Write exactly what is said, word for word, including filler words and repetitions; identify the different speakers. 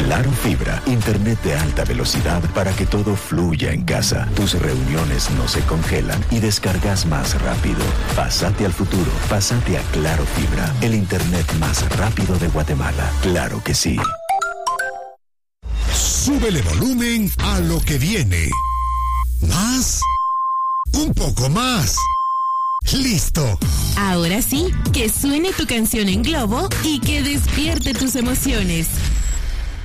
Speaker 1: Claro Fibra, internet de alta velocidad para que todo fluya en casa. Tus reuniones no se congelan y descargas más rápido. Pásate al futuro, pásate a Claro Fibra, el internet más rápido de Guatemala. Claro que sí.
Speaker 2: Súbele volumen a lo que viene. ¿Más? Un poco más. ¡Listo!
Speaker 3: Ahora sí, que suene tu canción en globo y que despierte tus emociones.